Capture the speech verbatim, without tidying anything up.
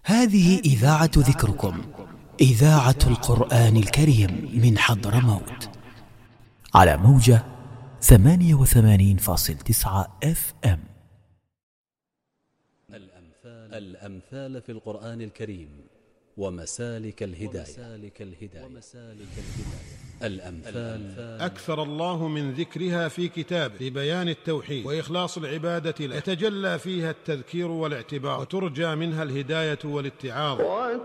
هذه إذاعة ذكركم، إذاعة القرآن الكريم من حضرموت، على موجة ثمانية وثمانين فاصل تسعة اف ام. الأمثال, الأمثال في القرآن الكريم ومسالك الهداية. الأمثال أكثر الله من ذكرها في كتابه لبيان التوحيد وإخلاص العبادة له، يتجلى فيها التذكير والاعتبار، وترجى منها الهداية والاتعاظ.